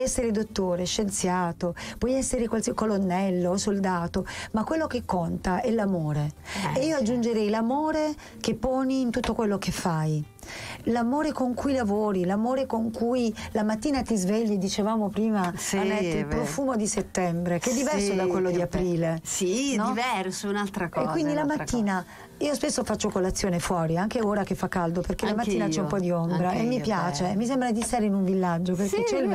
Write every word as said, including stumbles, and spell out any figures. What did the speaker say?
essere dottore, scienziato, puoi essere qualsiasi colonnello, soldato, ma quello che conta è l'amore. Eh, e io aggiungerei l'amore che poni in tutto quello che fai. L'amore con cui lavori, l'amore con cui la mattina ti svegli, dicevamo prima, sì, Annette, il profumo di settembre, che è diverso sì, da quello di aprile. Sì, no? È diverso, un'altra cosa. E quindi la mattina, cosa. io spesso faccio colazione fuori, anche ora che fa caldo, perché Anche la mattina io, c'è un po' di ombra e mi io, piace, beh. mi sembra di stare in un villaggio, perché sì, c'è il